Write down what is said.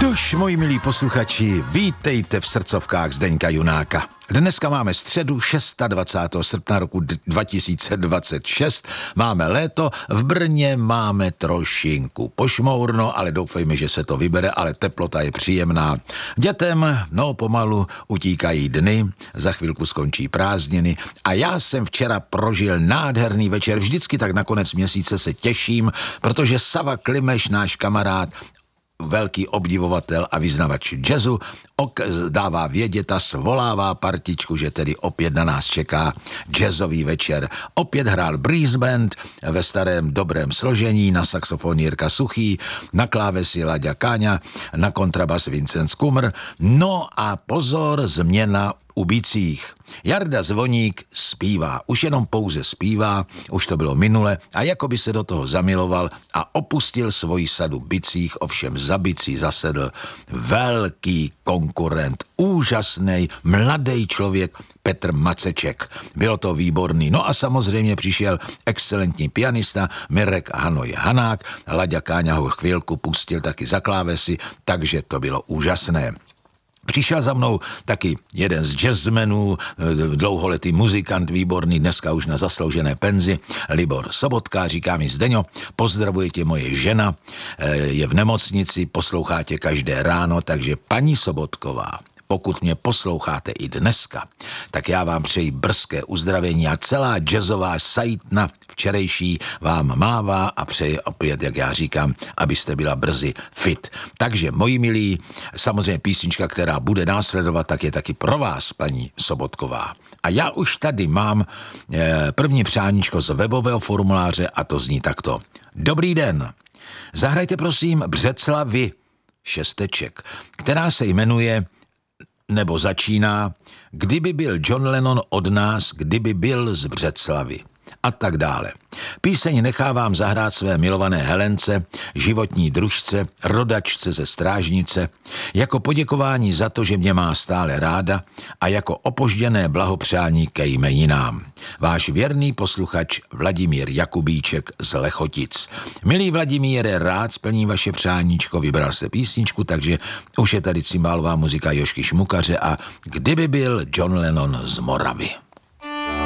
Tuž, moji milí posluchači, vítejte v srdcovkách Zdeňka Junáka. Dneska máme středu 26. srpna roku 2026, máme léto, v Brně máme trošinku pošmourno, ale doufejme, že se to vybere, ale teplota je příjemná. Dětem, pomalu utíkají dny, za chvilku skončí prázdniny a já jsem včera prožil nádherný večer, vždycky tak na konec měsíce se těším, protože Sava Klimeš, náš kamarád, velký obdivovatel a vyznavač jazzu, dává vědět a svolává partičku, že tedy opět na nás čeká jazzový večer. Opět hrál Breeze Band ve starém dobrém složení, na saxofon Jirka Suchý, na klávesi Láďa Káňa, na kontrabas Vincent Skumr. No a pozor, změna u bicích. Jarda Zvoník zpívá, už jenom pouze zpívá, už to bylo minule, a jako by se do toho zamiloval a opustil svoji sadu bicích, ovšem za bicí zasedl velký konkurent, úžasný, mladý člověk Petr Maceček. Bylo to výborný. No a samozřejmě přišel excelentní pianista Mirek Hanoj Hanák, Láďa Káňa ho chvilku pustil taky za klávesy, takže to bylo úžasné. Přišel za mnou taky jeden z jazzmenů, dlouholetý muzikant, výborný, dneska už na zasloužené penzi, Libor Sobotka. Říká mi: Zdeňo, pozdravuje tě moje žena, je v nemocnici, poslouchá tě každé ráno, takže paní Sobotková, pokud mě posloucháte i dneska, tak já vám přeji brzké uzdravení a celá jazzová sajtna včerejší vám mává a přeji opět, jak já říkám, abyste byla brzy fit. Takže, moji milí, samozřejmě písnička, která bude následovat, tak je taky pro vás, paní Sobotková. A já už tady mám první přáníčko z webového formuláře a to zní takto. Dobrý den, zahrajte prosím Břeclavi, šesteček, která se jmenuje nebo začíná Kdyby byl John Lennon od nás, kdyby byl z Břeclavy a tak dále. Píseň nechávám zahrát své milované Helence, životní družce, rodačce ze Strážnice, jako poděkování za to, že mě má stále ráda a jako opožděné blahopřání ke jmeninám. Váš věrný posluchač Vladimír Jakubíček z Lechotic. Milý Vladimíre, rád splním vaše přáníčko, vybral se písničku, takže už je tady cymbálová muzika Jožky Šmukaře a Kdyby byl John Lennon z Moravy.